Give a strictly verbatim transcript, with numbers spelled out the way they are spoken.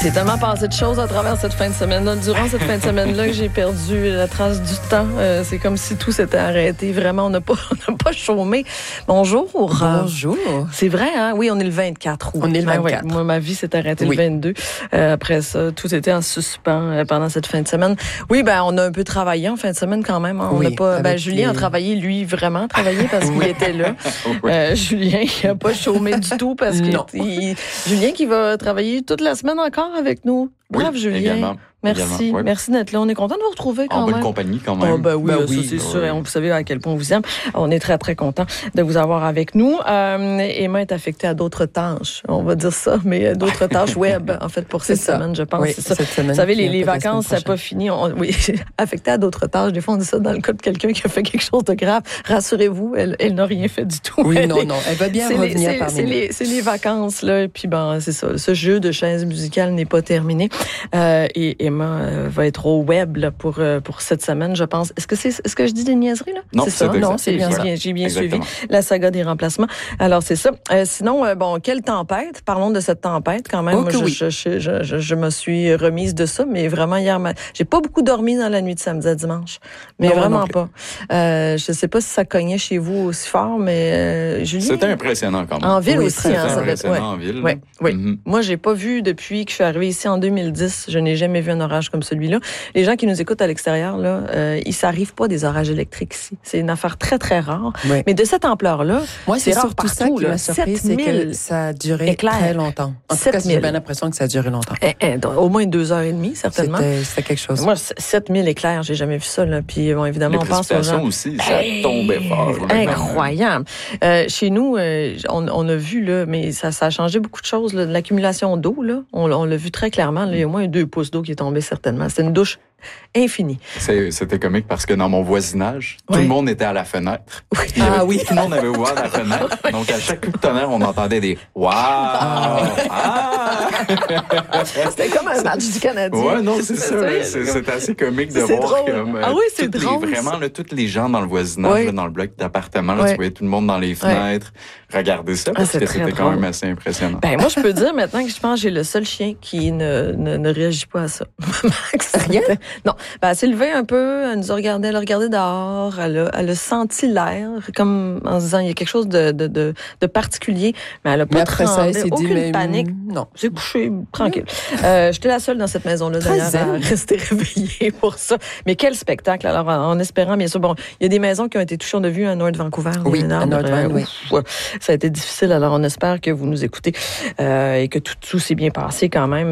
C'est tellement passé de choses à travers cette fin de semaine. Durant cette fin de semaine-là, j'ai perdu la trace du temps. Euh, c'est comme si tout s'était arrêté. Vraiment, on n'a pas, on n'a pas chômé. Bonjour. Bonjour. C'est vrai, hein? Oui, on est le vingt-quatre août. On est le vingt-quatre. Ben ouais, moi, ma vie s'est arrêtée oui. le vingt-deux. Euh, après ça, tout était en suspens euh, pendant cette fin de semaine. Oui, ben, on a un peu travaillé en fin de semaine quand même. Hein. On oui, n'a pas. Ben, les... Julien a travaillé, lui, vraiment travaillé parce qu'il était là. oui. euh, Julien, il n'a pas chômé du tout parce que il... Julien qui va travailler toute la semaine encore avec nous. Bravo, oui, Julien. Également. Merci. Également, oui. Merci d'être là. On est content de vous retrouver quand en même. En bonne compagnie quand même. Oh, ben oui, ben là, oui ça, c'est oh, sûr. oui. Et on, vous savez à quel point on vous aime. On est très, très content de vous avoir avec nous. Euh, Emma est affectée à d'autres tâches. On va dire ça, mais d'autres tâches web, en fait, pour cette ça. semaine, je pense. Oui, c'est ça. Cette semaine, vous savez, les, les vacances, ça n'a pas fini. On, oui, affectée à d'autres tâches. Des fois, on dit ça dans le cas de quelqu'un qui a fait quelque chose de grave. Rassurez-vous, elle, elle n'a rien fait du tout. Oui, elle non, est, non. Elle va bien c'est revenir les, parmi c'est nous. Les, c'est les vacances, là. Et puis, ben, c'est ça. Ce jeu de chaises musicales n'est pas terminé. Euh, et Emma euh, va être au web, là, pour, euh, pour cette semaine, je pense. Est-ce que c'est, est-ce que je dis des niaiseries, là? Non, c'est ça. c'est Non, c'est bien, exact. bien, j'ai bien Exactement. suivi la saga des remplacements. Alors, c'est ça. Euh, sinon, euh, bon, quelle tempête? Parlons de cette tempête, quand même. Oh, Moi, que je, oui. je, je, je, je, je me suis remise de ça, mais vraiment, hier, ma... j'ai pas beaucoup dormi dans la nuit de samedi à dimanche. Mais non, vraiment non pas. Euh, je sais pas si ça cognait chez vous aussi fort, mais, euh, Julien. C'était impressionnant quand même. En ville oui, aussi, très hein, ça va être, impressionnant ouais. en ville. Ouais, oui. Mm-hmm. Moi, j'ai pas vu depuis que je suis arrivée ici en deux mille dix. Je n'ai jamais vu un orage comme celui-là. Les gens qui nous écoutent à l'extérieur, là, euh, il s'arrive pas des orages électriques ici. C'est une affaire très, très rare. Oui. Mais de cette ampleur-là, Moi, c'est, c'est rare surtout ça partout, qui là. m'a surpris, c'est que ça a duré éclairs. très longtemps. En tout cas, sept mille. j'ai bien l'impression que ça a duré longtemps. Eh, eh, au moins deux heures et demie, certainement. C'était, c'était quelque chose. Moi, sept mille éclairs, j'ai jamais vu ça. Là. Puis, bon, évidemment, Les on pense aux gens. aussi, ça Hey, tombait fort. Là, incroyable. Euh, chez nous, euh, on, on a vu, là, mais ça, ça a changé beaucoup de choses. Là, de l'accumulation d'eau, là, on, on l'a vu très clairement. Là, il y a au moins deux pouces d'eau qui est tombé, certainement. C'était une douche infinie. C'est, c'était comique parce que dans mon voisinage, oui. tout le monde était à la fenêtre. Oui. Il y avait, Ah oui. Tout le monde avait ouvert la fenêtre. Donc, à chaque coup de tonnerre, on entendait des « Wow! Ah! » C'était comme un match du Canadien. Ouais, non, c'est ça. ça c'est, c'est assez comique de c'est voir drôle. comme... Ah oui, c'est toutes drôle. Les, vraiment, là, tous les gens dans le voisinage, oui. là, dans le bloc d'appartements, là, oui. tu voyais tout le monde dans les fenêtres. Oui. Regarder ça, parce ah, que c'était drôle. quand même assez impressionnant. Ben, moi, je peux dire maintenant que je pense que j'ai le seul chien qui ne, ne, ne réagit pas à ça. Max. Rien? Non. Ben, elle s'est levée un peu, elle nous a regardé, elle a regardé dehors, elle a, elle a senti l'air, comme en se disant, il y a quelque chose de, de, de, de particulier, mais elle a pas mais après tremblé, ça, elle s'est aucune dit, mais panique. non. J'ai couché tranquille. Euh, j'étais la seule dans cette maison-là, d'ailleurs, à rester réveillée pour ça. Mais quel spectacle! Alors, en espérant, bien sûr, bon, il y a des maisons qui ont été touchées. On a vu à North Vancouver. Oui, à North Vancouver, oui. Ouf, ça a été difficile. Alors, on espère que vous nous écoutez euh, et que tout, tout s'est bien passé quand même.